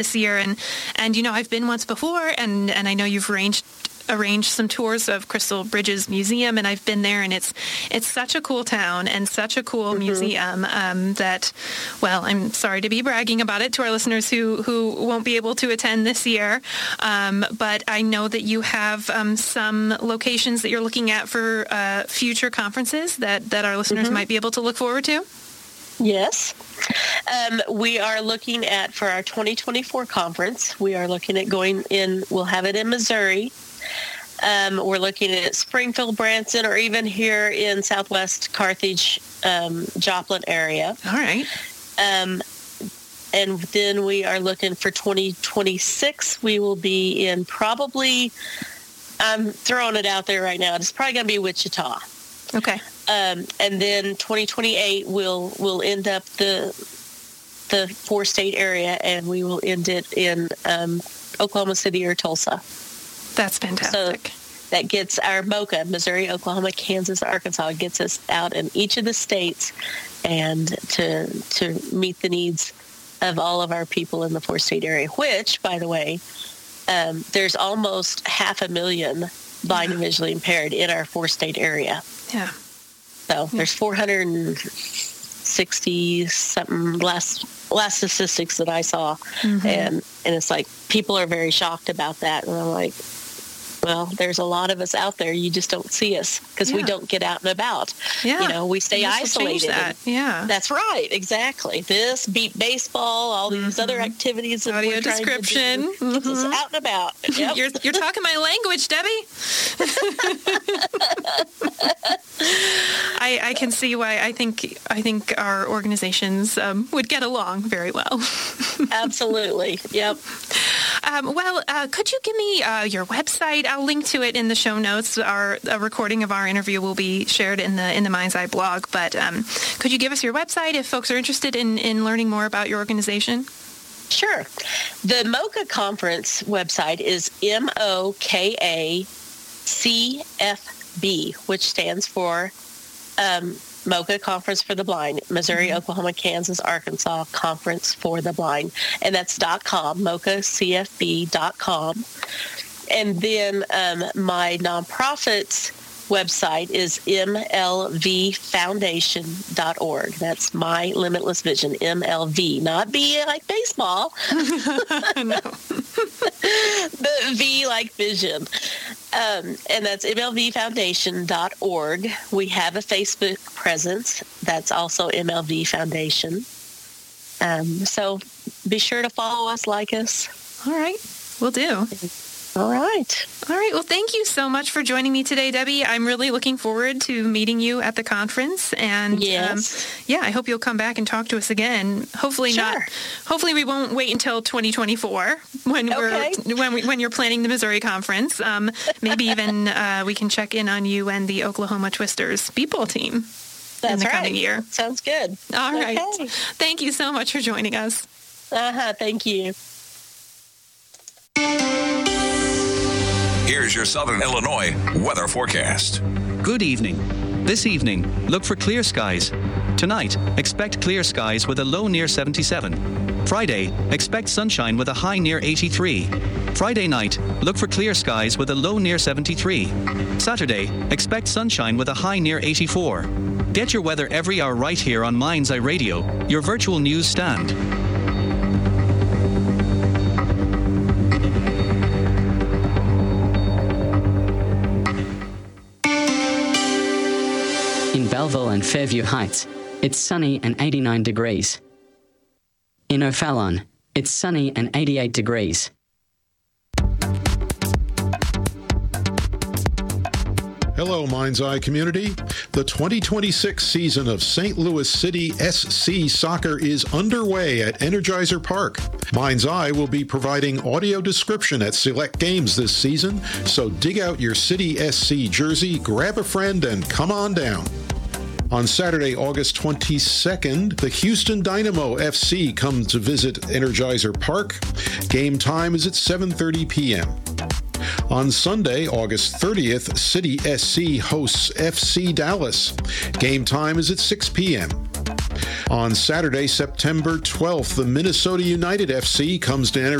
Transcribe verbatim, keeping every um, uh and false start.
this year. And, and you know, I've been once before, and, and I know you've arranged arranged some tours of Crystal Bridges Museum, and I've been there, and it's it's such a cool town and such a cool mm-hmm. museum um, that, well, I'm sorry to be bragging about it to our listeners who, who won't be able to attend this year, um, but I know that you have um, some locations that you're looking at for uh, future conferences that, that our listeners mm-hmm. might be able to look forward to. Yes. Um, we are looking at, for our twenty twenty-four conference, we are looking at going in, we'll have it in Missouri. Um, we're looking at Springfield, Branson, or even here in Southwest Carthage, um, Joplin area. All right. Um, and then we are looking for twenty twenty-six. We will be in probably, I'm throwing it out there right now, it's probably going to be Wichita. Okay. Um, and then twenty twenty-eight, we'll, we'll end up the the four-state area, and we will end it in um, Oklahoma City or Tulsa. That's fantastic. So that gets our MOCA, Missouri, Oklahoma, Kansas, Arkansas, gets us out in each of the states and to to meet the needs of all of our people in the four-state area, which, by the way, um, there's almost half a million blind and visually impaired in our four-state area. Yeah. So yeah. There's four hundred sixty-something last last statistics that I saw, mm-hmm. and, and it's like people are very shocked about that. And I'm like, well, there's a lot of us out there. You just don't see us because yeah. we don't get out and about. Yeah. You know, we stay isolated. That. Yeah. That's right. Exactly. This, beat baseball, all these mm-hmm. other activities. That Audio we're description. To do, mm-hmm. us out and about. Yep. you're, you're talking my language, Debbie. I, I can see why I think I think our organizations um, would get along very well. Absolutely. Yep. Um, well, uh, could you give me uh, your website? I'll link to it in the show notes. Our a recording of our interview will be shared in the in the Mind's Eye blog. But um, could you give us your website if folks are interested in, in learning more about your organization? Sure. The MOCA conference website is M O K A C F B, which stands for um, MOCA Conference for the Blind, Missouri, mm-hmm. Oklahoma, Kansas, Arkansas Conference for the Blind. And that's .com, moca c f b dot com. And then um, my nonprofit's website is m l v foundation dot org. That's My Limitless Vision, M L V, not B like baseball. No. The V like vision. Um, and that's m l v foundation dot org. We have a Facebook presence. That's also M L V Foundation. Um, so be sure to follow us, like us. All right. Will do. All right. All right. Well, thank you so much for joining me today, Debbie. I'm really looking forward to meeting you at the conference. And yes. um, yeah, I hope you'll come back and talk to us again. Hopefully sure. not. Hopefully we won't wait until twenty twenty-four when okay. we're when we, when you're planning the Missouri conference. Um, maybe even uh, we can check in on you and the Oklahoma Twisters speedball team That's in the right. coming year. Sounds good. All right. Okay. Thank you so much for joining us. Uh-huh. Thank you. Here's your Southern Illinois weather forecast. Good evening. This evening, look for clear skies. Tonight, expect clear skies with a low near seventy-seven. Friday, expect sunshine with a high near eighty-three. Friday night, look for clear skies with a low near seventy-three. Saturday, expect sunshine with a high near eighty-four. Get your weather every hour right here on Mind's Eye Radio, your virtual news stand. In Belleville and Fairview Heights, it's sunny and eighty-nine degrees. In O'Fallon, it's sunny and eighty-eight degrees. Hello, Mind's Eye community. The twenty twenty-six season of Saint Louis City S C Soccer is underway at Energizer Park. Mind's Eye will be providing audio description at select games this season, so dig out your City S C jersey, grab a friend, and come on down. On Saturday, August twenty-second, the Houston Dynamo F C come to visit Energizer Park. Game time is at seven thirty p.m. On Sunday, August thirtieth, City S C hosts F C Dallas. Game time is at six p.m. On Saturday, September twelfth, the Minnesota United F C comes to